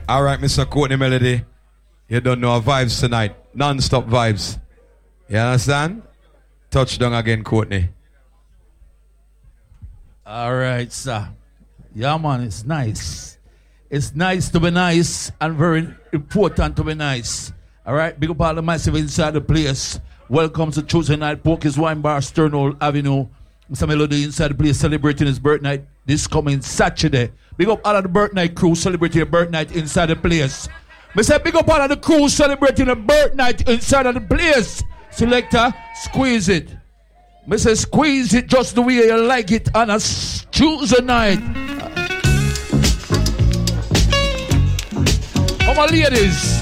All right, Mr. Courtney Melody. You don't know our vibes tonight. Non-stop vibes. You understand? Touchdown again, Courtney. All right, sir. Yeah, man, it's nice. It's nice to be nice and very important to be nice. All right, big up all the massive inside the place. Welcome to Tuesday Night Porky's Wine Bar, Sternhold Avenue. Mr. Melody inside the place celebrating his birthnight this coming Saturday. Big up all of the birthday crew celebrating a birthnight inside the place. Me say big up all of the crew celebrating a birthnight inside of the place. Selector, squeeze it. Me say squeeze it just the way you like it on a Tuesday night. Come on, ladies.